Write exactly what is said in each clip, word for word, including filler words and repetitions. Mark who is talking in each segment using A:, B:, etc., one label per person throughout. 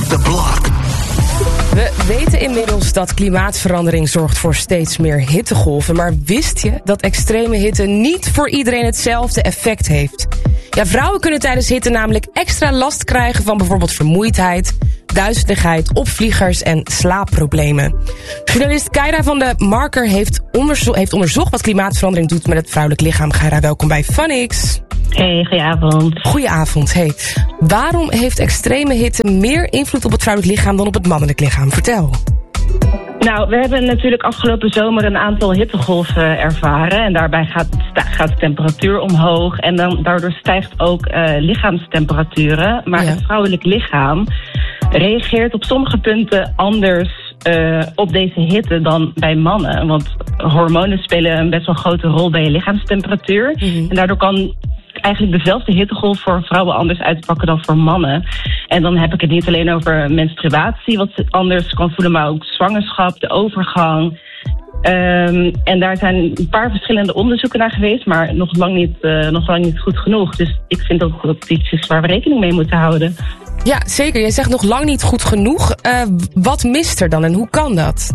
A: the block.
B: We weten inmiddels dat klimaatverandering zorgt voor steeds meer hittegolven. Maar wist je dat extreme hitte niet voor iedereen hetzelfde effect heeft? Ja, vrouwen kunnen tijdens hitte namelijk extra last krijgen van bijvoorbeeld vermoeidheid, duizeligheid, opvliegers en slaapproblemen. Journalist Keira van de Marker heeft, onderzo- heeft onderzocht wat klimaatverandering doet met het vrouwelijk lichaam. Keira, welkom bij Funix.
C: Hey, goedenavond.
B: Goedenavond. Hey, waarom heeft extreme hitte meer invloed op het vrouwelijk lichaam dan op het mannelijk lichaam? Vertel.
C: Nou, we hebben natuurlijk afgelopen zomer een aantal hittegolven ervaren. En daarbij gaat, gaat de temperatuur omhoog. En dan, daardoor stijgt ook uh, lichaamstemperaturen. Maar ja. Het vrouwelijk lichaam reageert op sommige punten anders uh, op deze hitte dan bij mannen. Want hormonen spelen een best wel grote rol bij je lichaamstemperatuur. Mm-hmm. En daardoor kan eigenlijk dezelfde hittegolf voor vrouwen anders uitpakken dan voor mannen. En dan heb ik het niet alleen over menstruatie, wat anders kan voelen, maar ook zwangerschap, de overgang. Um, en daar zijn een paar verschillende onderzoeken naar geweest, maar nog lang niet, uh, nog lang niet goed genoeg. Dus ik vind ook dat het iets is waar we rekening mee moeten houden.
B: Ja, zeker. Je zegt nog lang niet goed genoeg. Uh, wat mist er dan en hoe kan dat?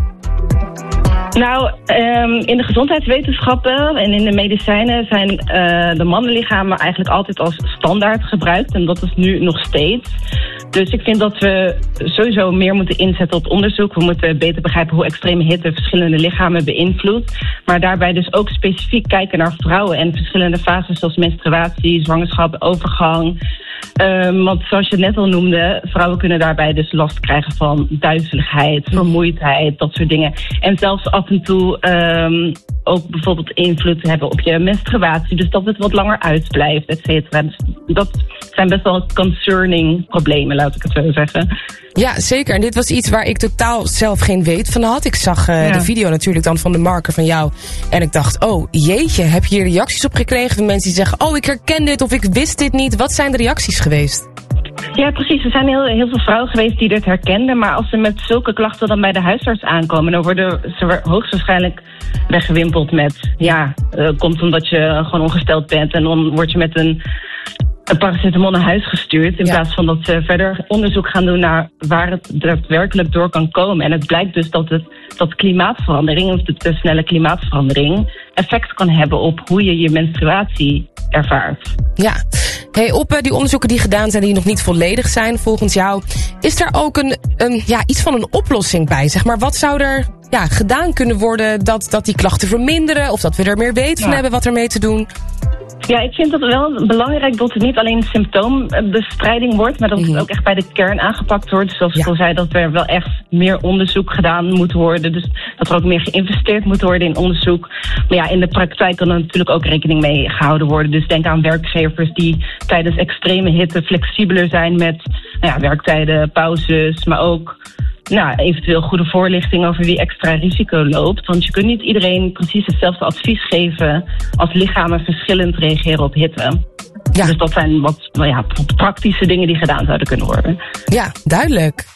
C: Nou, um, in de gezondheidswetenschappen en in de medicijnen zijn uh, de mannenlichamen eigenlijk altijd als standaard gebruikt. En dat is nu nog steeds. Dus ik vind dat we sowieso meer moeten inzetten op onderzoek. We moeten beter begrijpen hoe extreme hitte verschillende lichamen beïnvloedt. Maar daarbij dus ook specifiek kijken naar vrouwen en verschillende fases zoals menstruatie, zwangerschap, overgang. Um, want zoals je net al noemde, vrouwen kunnen daarbij dus last krijgen van duizeligheid, vermoeidheid, dat soort dingen. En zelfs af en toe um, ook bijvoorbeeld invloed hebben op je menstruatie. Dus dat het wat langer uitblijft, et cetera. Dus dat zijn best wel concerning problemen, laat ik het zo zeggen.
B: Ja, zeker. En dit was iets waar ik totaal zelf geen weet van had. Ik zag uh, ja. de video natuurlijk dan van de Marker van jou. En ik dacht, oh jeetje, heb je hier reacties op gekregen van mensen die zeggen, oh ik herken dit of ik wist dit niet. Wat zijn de reacties geweest?
C: Ja, precies. Er zijn heel, heel veel vrouwen geweest die dit herkenden. Maar als ze met zulke klachten dan bij de huisarts aankomen, dan worden ze hoogstwaarschijnlijk weggewimpeld met, ja, uh, komt omdat je gewoon ongesteld bent. En dan word je met een een paracetamol naar huis gestuurd. In ja. plaats van dat ze verder onderzoek gaan doen naar waar het daadwerkelijk door kan komen. En het blijkt dus dat, het, dat klimaatverandering, of de te snelle klimaatverandering, effect kan hebben op hoe je je menstruatie ervaart.
B: Ja, hey, op uh, die onderzoeken die gedaan zijn, die nog niet volledig zijn volgens jou, is er ook een, een, ja, iets van een oplossing bij? Zeg maar, wat zou er ja, gedaan kunnen worden dat, dat die klachten verminderen? Of dat we er meer weten van ja. hebben wat ermee te doen?
C: Ja, ik vind het wel belangrijk dat het niet alleen symptoombestrijding wordt, maar dat het ook echt bij de kern aangepakt wordt. Zoals ik ja. al zei, dat er wel echt meer onderzoek gedaan moet worden. Dus dat er ook meer geïnvesteerd moet worden in onderzoek. Maar ja, in de praktijk kan er natuurlijk ook rekening mee gehouden worden. Dus denk aan werkgevers die tijdens extreme hitte flexibeler zijn met nou ja, werktijden, pauzes, maar ook nou, eventueel goede voorlichting over wie extra risico loopt. Want je kunt niet iedereen precies hetzelfde advies geven als lichamen verschillend reageren op hitte. Ja. Dus dat zijn wat nou ja, praktische dingen die gedaan zouden kunnen worden.
B: Ja, duidelijk.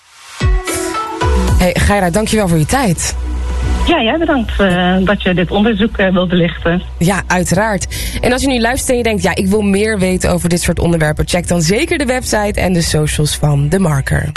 B: Hey, Keira, dankjewel voor je tijd.
C: Ja, jij bedankt uh, dat je dit onderzoek uh, wil belichten.
B: Ja, uiteraard. En als je nu luistert en je denkt, ja, ik wil meer weten over dit soort onderwerpen, check dan zeker de website en de socials van de Marker.